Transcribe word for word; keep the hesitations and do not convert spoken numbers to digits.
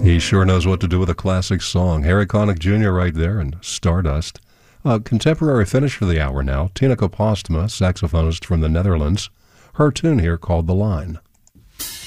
He sure knows what to do with a classic song. Harry Connick Junior right there and Stardust. A contemporary finish for the hour now. Tineke Postma, saxophonist from the Netherlands. Her tune here called The Line.